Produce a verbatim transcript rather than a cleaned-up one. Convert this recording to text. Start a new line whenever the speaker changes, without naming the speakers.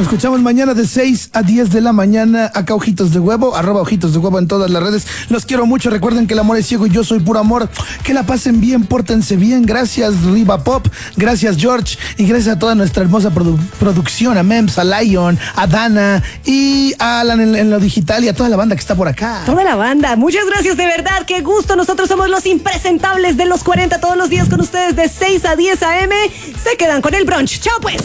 Nos escuchamos mañana de seis a diez de la mañana. Acá Ojitos de Huevo, arroba Ojitos de Huevo en todas las redes. Los quiero mucho. Recuerden que el amor es ciego y yo soy puro amor. Que la pasen bien, pórtense bien. Gracias Riva Pop, gracias George y gracias a toda nuestra hermosa produ- producción, a Mems, a Lion, a Dana y a Alan en, en lo digital y a toda la banda que está por acá.
Toda la banda, muchas gracias, de verdad, qué gusto. Nosotros somos los impresentables de los cuarenta, todos los días con ustedes de seis a diez a eme. Se quedan con el brunch. Chao pues.